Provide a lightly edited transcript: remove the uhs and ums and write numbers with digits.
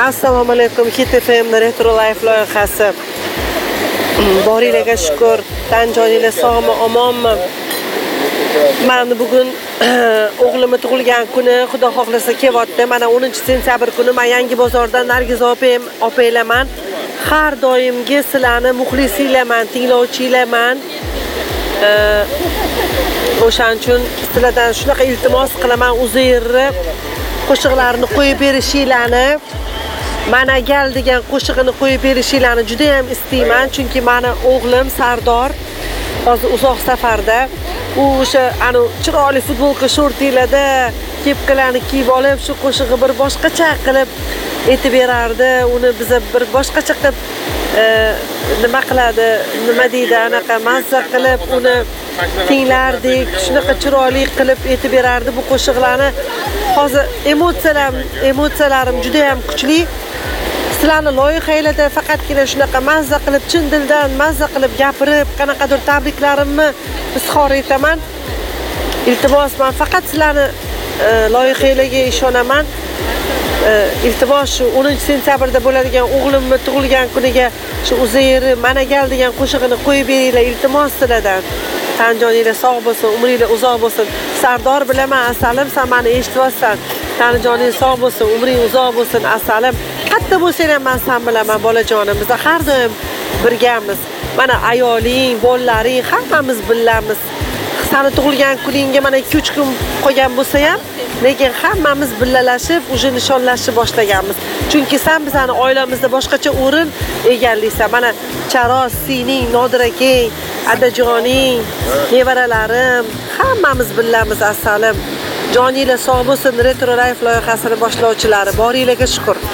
Assalomu alaykum. Hit FM Retro Life loyihasi. Boringlarga shukr. Tanjoningiz sog'mi, omonmi? Men bugun o'g'limning tug'ilgan kuni, Xudo xohlasa kelyapti. Mana 10-sentyabr kuni men Yangi bozordan Nargiz opanglarman. Har doimgi sizlarni muxlisinglarman, tinglovchilarman. O'shaning uchun sizlardan shunaqa iltimos qilaman, Uzayirni qo'shiqlarini qo'yib berishinglarni, mana gal degan qo'shig'ini qo'yib berishinglarni juda ham istayman, chunki meni o'g'lim Sardor hozir uzoq safarda. U o'sha chiroyli futbolka shortinglarda kepkalarni kiyib olib, shu qo'shig'i bir boshqacha qilib aytib berardi. Uni biza bir boshqacha qilib nima qiladi, nima deydi, anaqa mazza qilib uni tinglardik, shunaqa chiroyli qilib aytib berardi bu qo'shiqlarni. Hozir emotsiyalarim juda ham kuchli. Sizlarni loyihalarda faqatgina shunaqa mazza qilib, chin dildan mazza qilib gapirib, qanaqadir tabriklarimni izhor etaman. Iltimos, men faqat sizlarni loyihalarga ishonaman. Iltimos, shu 10-sentyabrda bo'ladigan o'g'limning tug'ilgan kuniga shu Uzayir mana gal degan qo'shig'ini qo'yib beringlar, iltimos sizlardan. Tanjoningiz sog' bo'lsin, umringiz uzoq bo'lsin. Sardor bilaman, Asalim, sen meni eshityapsan. Tanjoningiz sog' bo'lsin, umring uzoq bo'lsin, Asalim. Qayerda bo'lsang ham men sen bilaman, bolajonim. Biz har doim birgamiz. Mana ayoling, bolalaring hammamiz bilamiz. Seni tug'ilgan kuningga mana 2-3 kun qolgan bo'lsa ham, lekin hammamiz billalashib, uje nishonlashni boshlaganmiz. Chunki sen bizning oilamizda boshqacha o'rin egallaysan. Mana Charos, Sining, Nodiraka, Adajoning, nevaralarim, hammamiz bilamiz, Asalim. Joninglar sog' bo'lsin. Retro Life loyihasini boshlovchilari, boringlarga shukr.